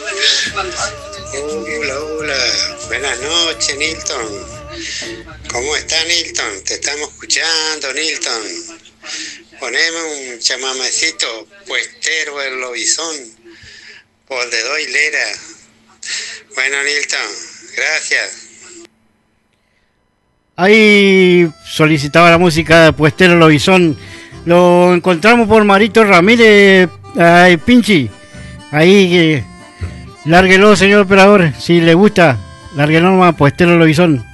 Hola, hola. Buenas noches, Nilton. ¿Cómo está, Nilton? Te estamos escuchando, Nilton. Poneme un chamamecito puestero el lobizón. Por de dos hileras. Bueno, Nilton, gracias. Ahí solicitaba la música de Puestero Lobizón. Lo encontramos por Marito Ramírez, Pinchi. Ahí, lárguelo, señor operador. Si le gusta, lárguelo nomás, Puestero Lobizón.